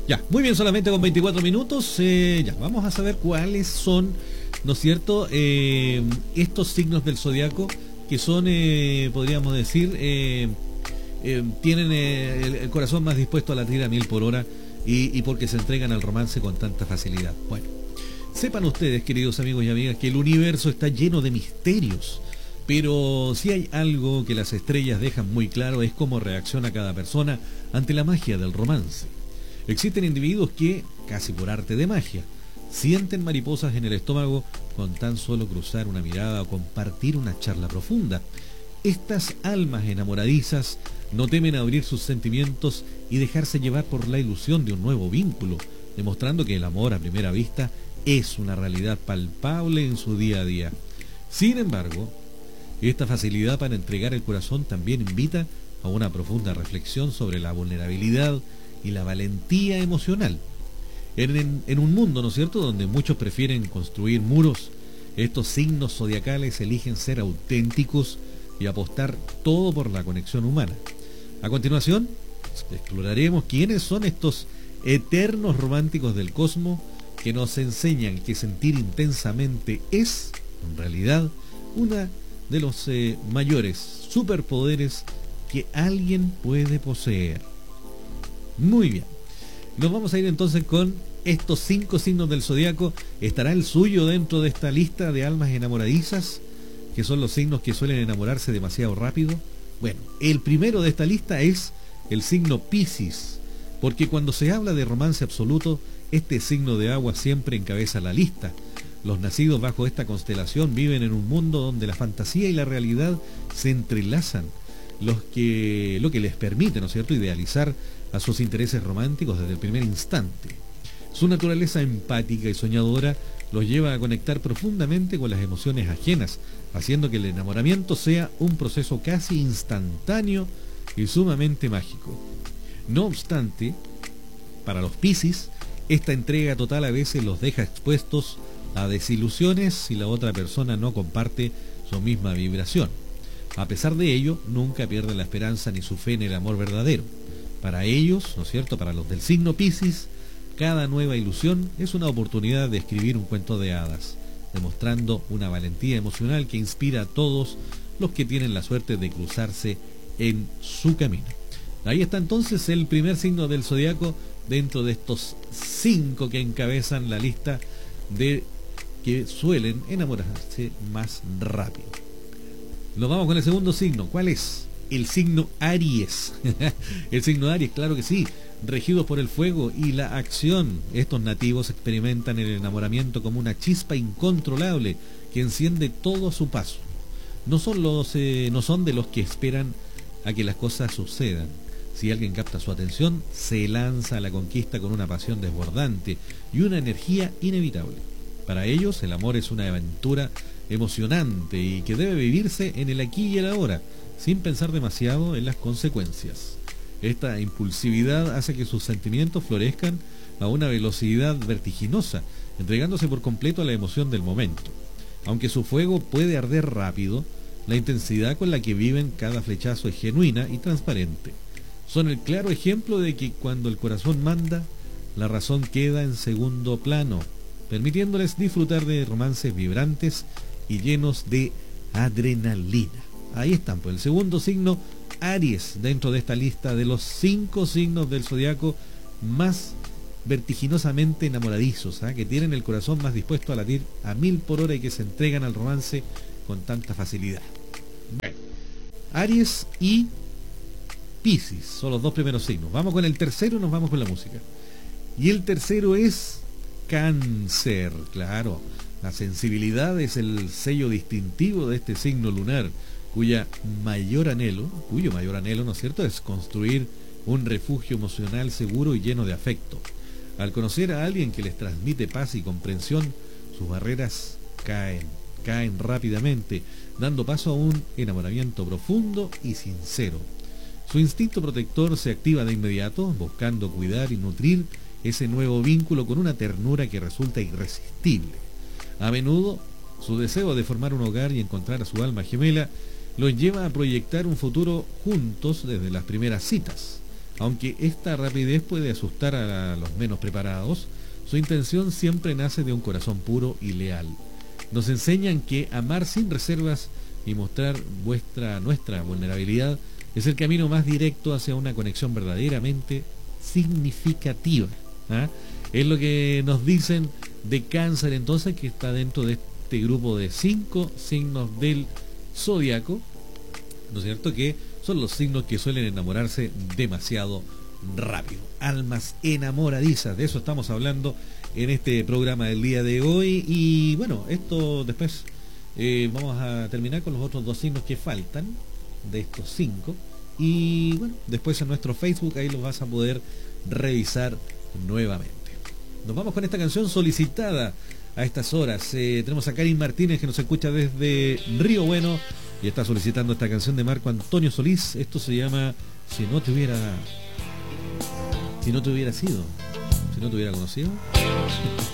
Ya, muy bien, solamente con 24 minutos. Ya, vamos a saber cuáles son, ¿no es cierto?, estos signos del zodiaco que son, podríamos decir, tienen el corazón más dispuesto a latir a 1000 por hora y porque se entregan al romance con tanta facilidad. Bueno, sepan ustedes, queridos amigos y amigas, que el universo está lleno de misterios, pero si hay algo que las estrellas dejan muy claro es cómo reacciona cada persona ante la magia del romance. Existen individuos que, casi por arte de magia, sienten mariposas en el estómago con tan solo cruzar una mirada o compartir una charla profunda. Estas almas enamoradizas no temen abrir sus sentimientos y dejarse llevar por la ilusión de un nuevo vínculo, demostrando que el amor a primera vista es una realidad palpable en su día a día. Sin embargo, esta facilidad para entregar el corazón también invita a una profunda reflexión sobre la vulnerabilidad y la valentía emocional. En un mundo, ¿no es cierto?, donde muchos prefieren construir muros, estos signos zodiacales eligen ser auténticos y apostar todo por la conexión humana. A continuación, exploraremos quiénes son estos eternos románticos del cosmos que nos enseñan que sentir intensamente es, en realidad, una de los mayores superpoderes que alguien puede poseer. Muy bien, nos vamos a ir entonces con estos 5 signos del zodiaco. ¿Estará el suyo dentro de esta lista de almas enamoradizas, que son los signos que suelen enamorarse demasiado rápido? Bueno, el primero de esta lista es el signo Piscis, porque cuando se habla de romance absoluto, este signo de agua siempre encabeza la lista. Los nacidos bajo esta constelación viven en un mundo donde la fantasía y la realidad se entrelazan, lo que les permite, ¿no es cierto?, idealizar a sus intereses románticos desde el primer instante. Su naturaleza empática y soñadora los lleva a conectar profundamente con las emociones ajenas, haciendo que el enamoramiento sea un proceso casi instantáneo y sumamente mágico. No obstante, para los Piscis, esta entrega total a veces los deja expuestos a desilusiones si la otra persona no comparte su misma vibración. A pesar de ello, nunca pierden la esperanza ni su fe en el amor verdadero. Para ellos, ¿no es cierto?, para los del signo Piscis, cada nueva ilusión es una oportunidad de escribir un cuento de hadas, demostrando una valentía emocional que inspira a todos los que tienen la suerte de cruzarse en su camino. Ahí está entonces el primer signo del zodiaco dentro de estos 5 que encabezan la lista de que suelen enamorarse más rápido. Nos vamos con el segundo signo. ¿Cuál es? El signo Aries. El signo Aries, claro que sí, regidos por el fuego y la acción. Estos nativos experimentan el enamoramiento como una chispa incontrolable que enciende todo a su paso. No son de los que esperan a que las cosas sucedan. Si alguien capta su atención, se lanza a la conquista con una pasión desbordante y una energía inevitable. Para ellos, el amor es una aventura emocionante y que debe vivirse en el aquí y el ahora, sin pensar demasiado en las consecuencias. Esta impulsividad hace que sus sentimientos florezcan a una velocidad vertiginosa, entregándose por completo a la emoción del momento. Aunque su fuego puede arder rápido, la intensidad con la que viven cada flechazo es genuina y transparente. Son el claro ejemplo de que cuando el corazón manda, la razón queda en segundo plano, permitiéndoles disfrutar de romances vibrantes y llenos de adrenalina. Ahí están, pues el segundo signo, Aries, dentro de esta lista de los 5 signos del zodiaco más vertiginosamente enamoradizos, que tienen el corazón más dispuesto a latir a 1000 por hora y que se entregan al romance con tanta facilidad. Bueno, Aries y Piscis son los 2 primeros signos. Vamos con el tercero y nos vamos con la música. Y el tercero es Cáncer. Claro, la sensibilidad es el sello distintivo de este signo lunar, cuyo mayor anhelo, ¿no es cierto?, es construir un refugio emocional seguro y lleno de afecto. Al conocer a alguien que les transmite paz y comprensión, sus barreras caen rápidamente, dando paso a un enamoramiento profundo y sincero. Su instinto protector se activa de inmediato, buscando cuidar y nutrir ese nuevo vínculo con una ternura que resulta irresistible. A menudo, su deseo de formar un hogar y encontrar a su alma gemela los lleva a proyectar un futuro juntos desde las primeras citas. Aunque esta rapidez puede asustar a los menos preparados, su intención siempre nace de un corazón puro y leal. Nos enseñan que amar sin reservas y mostrar nuestra vulnerabilidad es el camino más directo hacia una conexión verdaderamente significativa. ¿Ah? Es lo que nos dicen de Cáncer, entonces, que está dentro de este grupo de 5 signos del zodiaco, ¿no es cierto?, que son los signos que suelen enamorarse demasiado rápido. Almas enamoradizas, de eso estamos hablando en este programa del día de hoy. Y bueno, esto después vamos a terminar con los otros 2 signos que faltan de estos 5. Y bueno, después en nuestro Facebook ahí los vas a poder revisar nuevamente. Nos vamos con esta canción solicitada a estas horas. Tenemos a Karin Martínez, que nos escucha desde Río Bueno y está solicitando esta canción de Marco Antonio Solís. Esto se llama Si no te hubiera sido, si no te hubiera conocido.